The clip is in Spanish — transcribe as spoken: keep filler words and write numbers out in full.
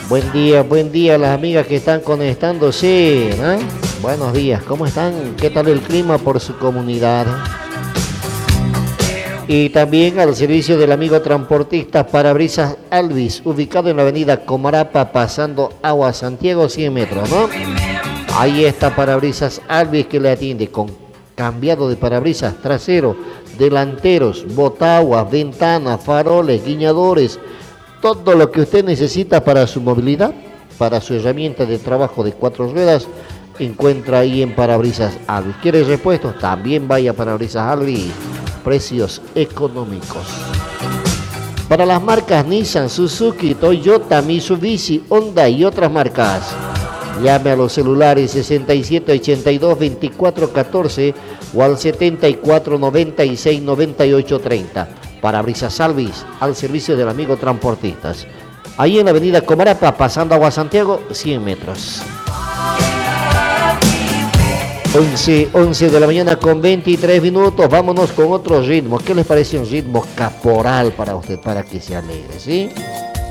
Buen día, buen día a las amigas que están conectándose, ¿no? Buenos días, ¿cómo están? ¿Qué tal el clima por su comunidad? Y también al servicio del amigo transportista Parabrisas Alvis, ubicado en la avenida Comarapa, pasando Agua Santiago, cien metros, ¿no? Ahí está Parabrisas Alvis que le atiende con cambiado de parabrisas trasero, delanteros, botaguas, ventanas, faroles, guiñadores, todo lo que usted necesita para su movilidad, para su herramienta de trabajo de cuatro ruedas, encuentra ahí en Parabrisas Alvis. ¿Quiere repuestos? También vaya a Parabrisas Alvis. Precios económicos. Para las marcas Nissan, Suzuki, Toyota, Mitsubishi, Honda y otras marcas, llame a los celulares sesenta y siete ochenta y dos veinticuatro catorce o al setenta y cuatro noventa y seis noventa y ocho treinta. Parabrisas Alvis, al servicio del amigo transportistas. Ahí en la avenida Comarapa, pasando Agua Santiago, cien metros. once, once de la mañana con veintitrés minutos. Vámonos con otro ritmo. ¿Qué les parece un ritmo caporal para usted, para que se alegre, sí?